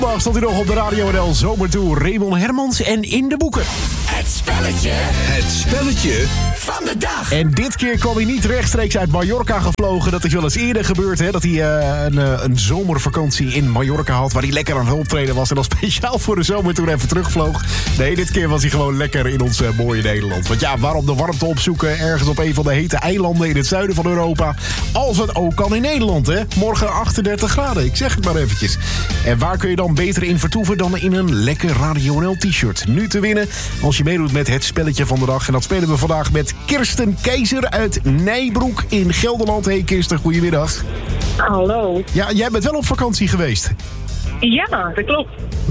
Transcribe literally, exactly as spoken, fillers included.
Stond hij nog op de Radio N L Zomertour. Raymond Hermans en In de Boeken. Het spelletje. Het spelletje van de dag. En dit keer kwam hij niet rechtstreeks uit Mallorca gevlogen. Dat is wel eens eerder gebeurd, hè? Dat hij uh, een, uh, een zomervakantie in Mallorca had, waar hij lekker aan het optreden was en dan speciaal voor de Zomertour even terugvloog. Nee, dit keer was hij gewoon lekker in ons uh, mooie Nederland. Want ja, waarom de warmte opzoeken ergens op een van de hete eilanden in het zuiden van Europa, als het ook kan in Nederland, hè? Morgen achtendertig graden, ik zeg het maar eventjes. En waar kun je dan beter in vertoeven dan in een lekker Radio N L t-shirt? Nu te winnen als je meedoet met het spelletje van de dag. En dat spelen we vandaag met Kirsten Keizer uit Nijbroek in Gelderland. Hey Kirsten, goedemiddag. Hallo. Ja, jij bent wel op vakantie geweest. Ja, dat klopt.